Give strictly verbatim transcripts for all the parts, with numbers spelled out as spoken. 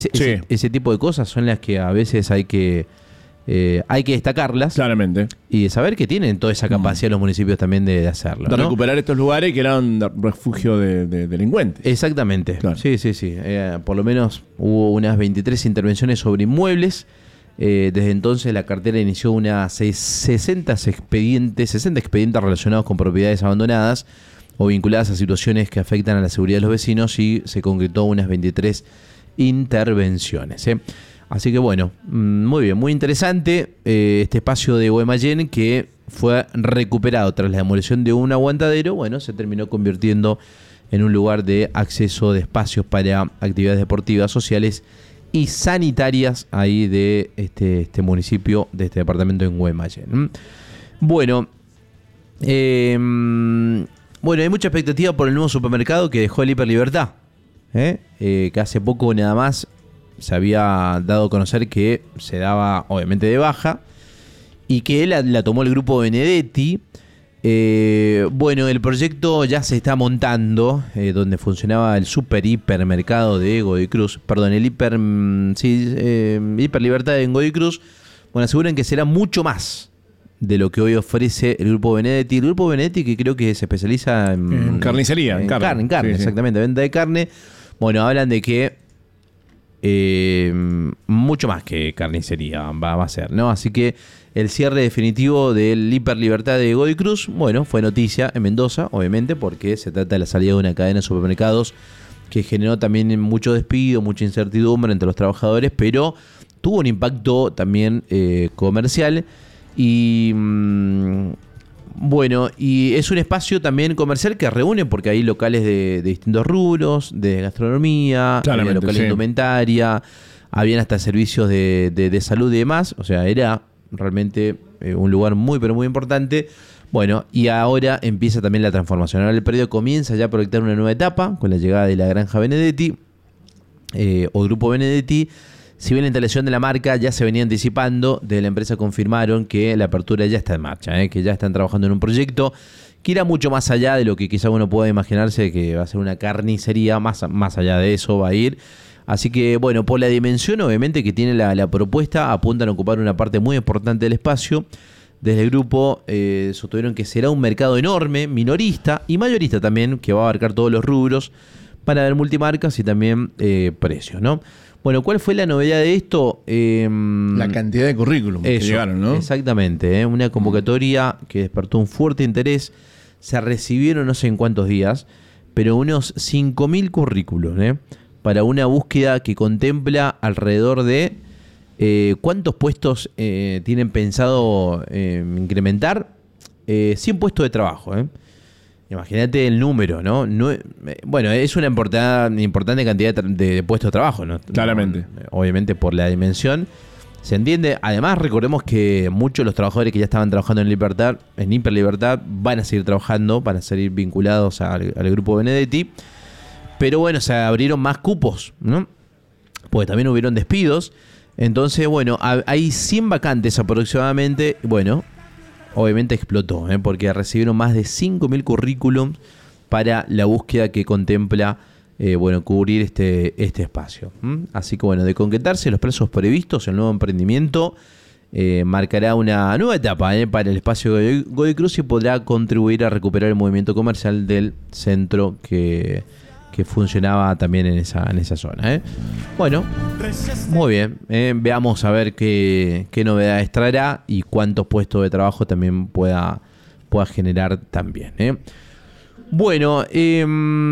Sí. Ese, ese tipo de cosas son las que a veces hay que eh, hay que destacarlas. Claramente. Y saber que tienen toda esa capacidad mm. los municipios también de, de hacerlo. De ¿no? recuperar estos lugares que eran refugio de, de delincuentes. Exactamente. Claro. Sí, sí, sí. Eh, por lo menos hubo unas veintitrés intervenciones sobre inmuebles. Eh, desde entonces la cartera inició unas sesenta expedientes, sesenta expedientes relacionados con propiedades abandonadas o vinculadas a situaciones que afectan a la seguridad de los vecinos, y se concretó unas veintitrés intervenciones. ¿eh? Así que bueno, muy bien, muy interesante eh, este espacio de Guaymallén, que fue recuperado tras la demolición de un aguantadero. Bueno, se terminó convirtiendo en un lugar de acceso de espacios para actividades deportivas, sociales y sanitarias ahí de este, este municipio, de este departamento en Guaymallén. Bueno, eh, bueno, hay mucha expectativa por el nuevo supermercado que dejó el Hiper Libertad, ¿eh? Eh, que hace poco nada más se había dado a conocer que se daba obviamente de baja y que la, la tomó el grupo Benedetti. Eh, bueno, el proyecto ya se está montando, eh, donde funcionaba el super hipermercado de Godoy Cruz, perdón, el hiper, sí, eh, Hiper Libertad en Godoy Cruz. Bueno, aseguran que será mucho más de lo que hoy ofrece el grupo Benedetti. El grupo Benedetti, que creo que se especializa en, en carnicería, en, en carne, carne, en carne, sí, exactamente, sí. Venta de carne. Bueno, hablan de que eh, mucho más que carnicería va, va a ser, ¿no? Así que el cierre definitivo del Hiper Libertad de Godoy Cruz, bueno, fue noticia en Mendoza, obviamente, porque se trata de la salida de una cadena de supermercados que generó también mucho despido, mucha incertidumbre entre los trabajadores, pero tuvo un impacto también eh, comercial. Y mmm, bueno, y es un espacio también comercial que reúne, porque hay locales de, de distintos rubros, de gastronomía, de local de sí. indumentaria, habían hasta servicios de, de, de salud y demás. O sea, era realmente eh, un lugar muy pero muy importante. Bueno, y ahora empieza también la transformación. Ahora el predio comienza ya a proyectar una nueva etapa con la llegada de la Granja Benedetti eh, o Grupo Benedetti. Si bien la instalación de la marca ya se venía anticipando, desde la empresa confirmaron que la apertura ya está en marcha, ¿eh? que ya están trabajando en un proyecto que irá mucho más allá de lo que quizá uno pueda imaginarse, que va a ser una carnicería, más, más allá de eso va a ir. Así que, bueno, por la dimensión obviamente que tiene la, la propuesta, apuntan a ocupar una parte muy importante del espacio. Desde el grupo eh, sostuvieron que será un mercado enorme, minorista y mayorista también, que va a abarcar todos los rubros, para ver multimarcas y también eh, precios, ¿no? Bueno, ¿cuál fue la novedad de esto? Eh, la cantidad de currículum que llegaron, ¿no? Exactamente, ¿eh? Una convocatoria que despertó un fuerte interés. Se recibieron no sé en cuántos días, pero unos cinco mil currículos, ¿eh? Para una búsqueda que contempla alrededor de eh, ¿cuántos puestos eh, tienen pensado eh, incrementar? Eh, cien puestos de trabajo, ¿eh? Imagínate el número, ¿no? no bueno, es una importante, importante cantidad de, de puestos de trabajo, ¿no? Claramente. No, obviamente por la dimensión. Se entiende. Además, recordemos que muchos de los trabajadores que ya estaban trabajando en Libertad, en Hiper Libertad, van a seguir trabajando, van a seguir vinculados al, al grupo Benedetti. Pero bueno, se abrieron más cupos, ¿no? Porque también hubieron despidos. Entonces, bueno, hay cien vacantes aproximadamente. Bueno, obviamente explotó, ¿eh? Porque recibieron más de cinco mil currículums para la búsqueda que contempla eh, bueno, cubrir este, este espacio. ¿Mm? Así que bueno, de concretarse los plazos previstos, el nuevo emprendimiento eh, marcará una nueva etapa ¿eh? para el espacio de Godoy Cruz y podrá contribuir a recuperar el movimiento comercial del centro que, que funcionaba también en esa, en esa zona. ¿eh? Bueno, muy bien. ¿eh? Veamos a ver qué, qué novedades traerá y cuántos puestos de trabajo también pueda, pueda generar también. ¿eh? Bueno, eh,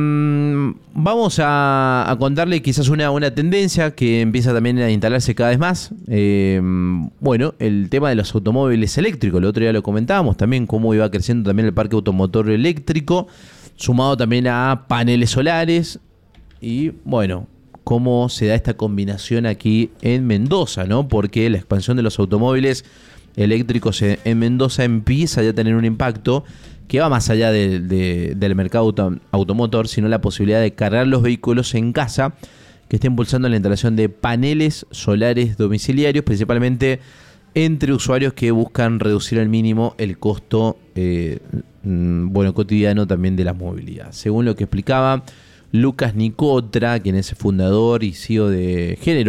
vamos a, a contarle quizás una, una tendencia que empieza también a instalarse cada vez más. Eh, bueno, el tema de los automóviles eléctricos. El otro día lo comentábamos también, cómo iba creciendo también el parque automotor eléctrico, sumado también a paneles solares. Y bueno, cómo se da esta combinación aquí en Mendoza, ¿no? Porque la expansión de los automóviles eléctricos en, en Mendoza empieza ya a tener un impacto que va más allá de, de, del mercado auto, automotor, sino la posibilidad de cargar los vehículos en casa, que está impulsando la instalación de paneles solares domiciliarios, principalmente entre usuarios que buscan reducir al mínimo el costo eh, bueno, cotidiano también de la movilidad. Según lo que explicaba Lucas Nicotra, quien es fundador y C E O de Género